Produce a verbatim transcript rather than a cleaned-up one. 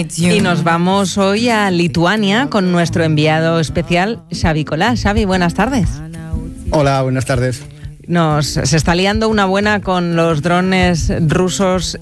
Y nos vamos hoy a Lituania con nuestro enviado especial, Xavi Colás. Xavi, buenas tardes. Hola, buenas tardes. Nos, se está liando una buena con los drones rusos